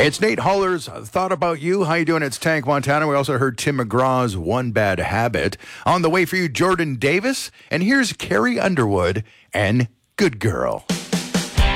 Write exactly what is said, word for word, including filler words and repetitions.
It's Nate Holler's Thought About You. How you doing? It's Tank Montana. We also heard Tim McGraw's One Bad Habit. On the way for you, Jordan Davis. And here's Carrie Underwood and Good Girl.